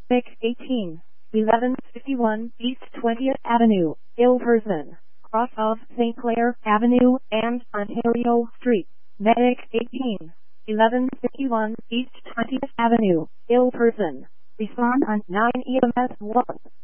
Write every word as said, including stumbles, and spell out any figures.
eighteen, eleven fifty-one East twentieth Avenue, Ilverston, cross of Saint Clair Avenue and Ontario Street. Medic eighteen, eleven fifty-one East twentieth Avenue, Ilverston. Respond on nine E M S one.